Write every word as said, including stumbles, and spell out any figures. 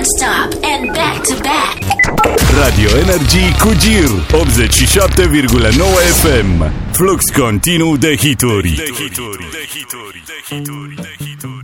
non-stop and back-to-back. Radio Energy cu Gir optzeci și șapte virgulă nouă F M. Flux continuu de hituri. De hituri, de hituri, de hituri, de hituri.